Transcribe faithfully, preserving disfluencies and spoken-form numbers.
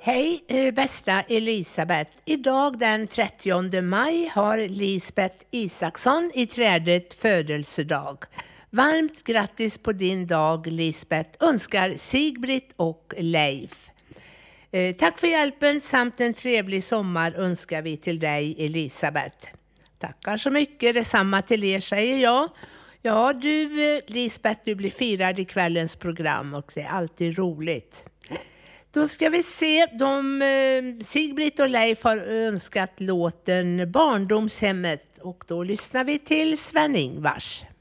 Hej eh, bästa Elisabeth. Idag den trettionde maj har Lisbeth Isaksson i trädet födelsedag. Varmt grattis på din dag Lisbeth, önskar Sigbritt och Leif. Eh, tack för hjälpen samt en trevlig sommar önskar vi till dig Elisabeth. Tackar så mycket, detsamma till er säger jag. Ja du eh, Lisbeth, du blir firad i kvällens program och det är alltid roligt. Då ska vi se, de, eh, Sigbritt och Leif har önskat låten Barndomshemmet och då lyssnar vi till Sven-Ingvars.